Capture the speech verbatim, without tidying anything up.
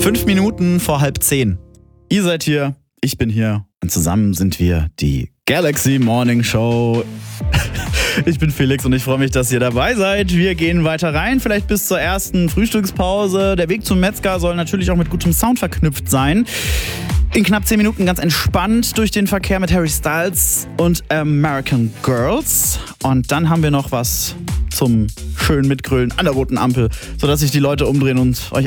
Fünf Minuten vor halb zehn. Ihr seid hier, ich bin hier und zusammen sind wir die Galaxy Morning Show. Ich bin Felix und ich freue mich, dass ihr dabei seid. Wir gehen weiter rein, vielleicht bis zur ersten Frühstückspause. Der Weg zum Metzger soll natürlich auch mit gutem Sound verknüpft sein. In knapp zehn Minuten ganz entspannt durch den Verkehr mit Harry Styles und American Girls. Und dann haben wir noch was zum schönen Mitgrölen an der roten Ampel, sodass sich die Leute umdrehen und euch